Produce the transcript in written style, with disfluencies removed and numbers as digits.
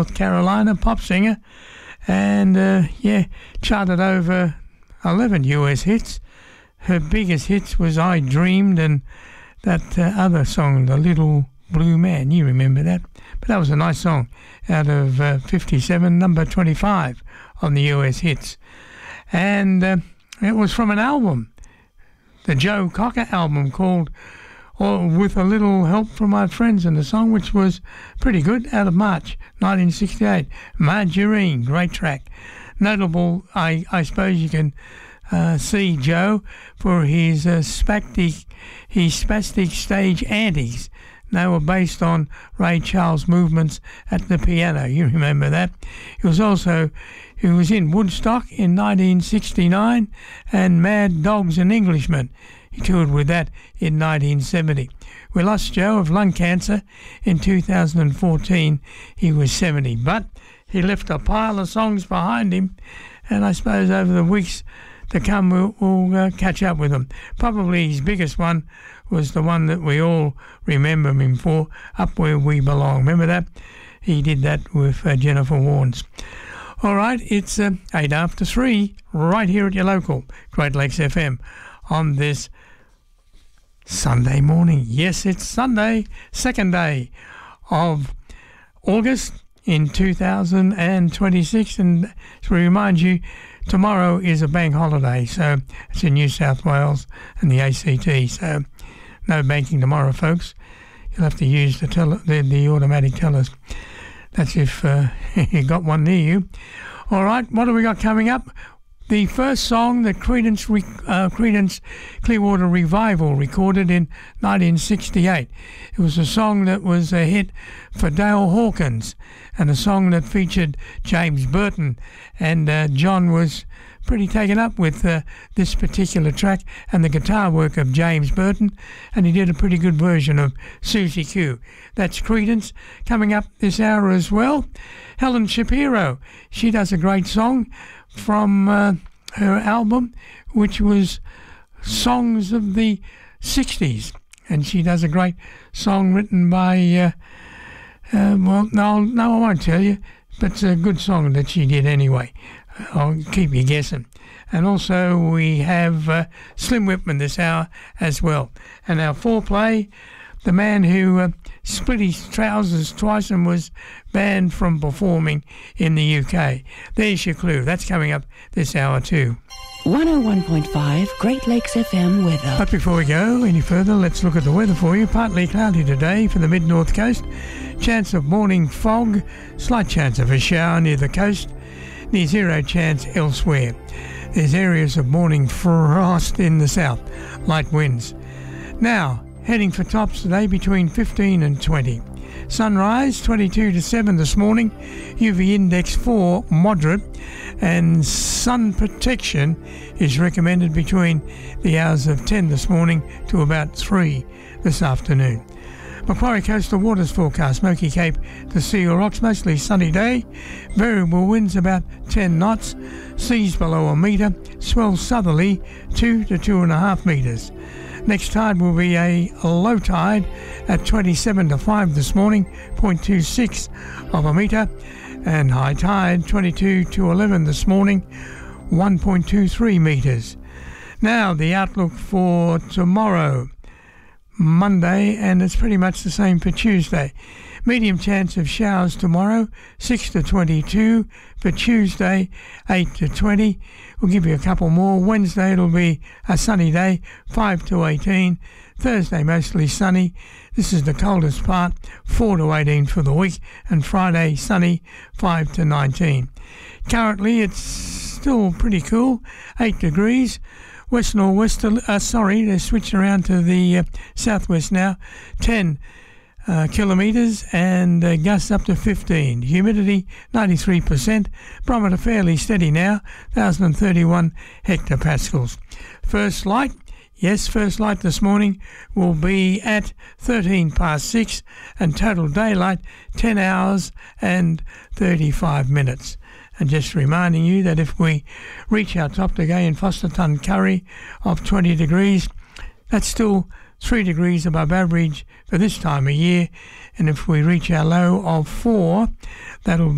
North Carolina pop singer, and charted over 11 US hits. Her biggest hits was I Dreamed and that other song, The Little Blue Man. You remember that? But that was a nice song out of 57, number 25 on the US hits. And it was from an album, the Joe Cocker album called With a Little Help from My Friends, and the song which was pretty good, out of March 1968. Margarine, great track. Notable, I suppose you can see Joe for his spastic stage antics. They were based on Ray Charles' movements at the piano. You remember that? He was in Woodstock in 1969 and Mad Dogs and Englishmen. He toured with that in 1970. We lost Joe of lung cancer in 2014. He was 70, but he left a pile of songs behind him, and I suppose over the weeks to come we'll catch up with him. Probably his biggest one was the one that we all remember him for, Up Where We Belong. Remember that? He did that with Jennifer Warnes. All right, it's 8 after 3 right here at your local Great Lakes FM on this Sunday morning. Yes, it's Sunday, second day of August in 2026, and to remind you, tomorrow is a bank holiday, so it's in New South Wales and the ACT, so no banking tomorrow, folks. You'll have to use the automatic tellers. That's if you got one near you. All right, what have we got coming up? The first song that Creedence Clearwater Revival recorded in 1968. It was a song that was a hit for Dale Hawkins, and a song that featured James Burton, and John was pretty taken up with this particular track and the guitar work of James Burton, and he did a pretty good version of Susie Q. That's Creedence. Coming up this hour as well, Helen Shapiro. She does a great song from her album, which was Songs of the 60s, and she does a great song written by no, I won't tell you, but it's a good song that she did anyway. I'll keep you guessing. And also we have Slim Whitman this hour as well. And our foreplay, the man who split his trousers twice and was banned from performing in the UK. There's your clue. That's coming up this hour too. 101.5 Great Lakes FM weather. But before we go any further, let's look at the weather for you. Partly cloudy today for the mid-north coast. Chance of morning fog. Slight chance of a shower near the coast. Near zero chance elsewhere. There's areas of morning frost in the south. Light winds. Now, heading for tops today between 15 and 20. Sunrise 22 to 7 this morning. UV index 4 moderate, and sun protection is recommended between the hours of 10 this morning to about 3 this afternoon. Macquarie Coastal Waters forecast, Smoky Cape to Seal Rocks, mostly sunny day. Variable winds about 10 knots. Seas below a metre. Swell southerly 2 to 2.5 metres. Next tide will be a low tide at 27 to 5 this morning, 0.26 of a metre. And high tide 22 to 11 this morning, 1.23 metres. Now the outlook for tomorrow, Monday, and it's pretty much the same for Tuesday. Medium chance of showers tomorrow, 6 to 22. For Tuesday, 8 to 20. We'll give you a couple more. Wednesday it'll be a sunny day, 5 to 18. Thursday mostly sunny. This is the coldest part, 4 to 18 for the week. And Friday sunny, 5 to 19. Currently it's still pretty cool, 8 degrees. West northwest, they switched around to the southwest now, 10 kilometres, and gusts up to 15. Humidity 93%. Barometer fairly steady now, 1,031 hectopascals. First light, yes, first light this morning will be at 13 past 6, and total daylight 10 hours and 35 minutes. And just reminding you that if we reach our top today in Fosterton Curry of 20 degrees, that's still 3 degrees above average for this time of year. And if we reach our low of 4, that'll